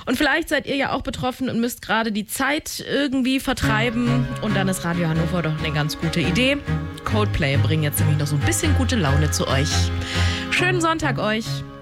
Und vielleicht seid ihr ja auch betroffen und müsst gerade die Zeit irgendwie vertreiben. Und dann ist Radio Hannover doch eine ganz gute Idee. Coldplay bringen jetzt nämlich noch so ein bisschen gute Laune zu euch. Schönen Sonntag euch.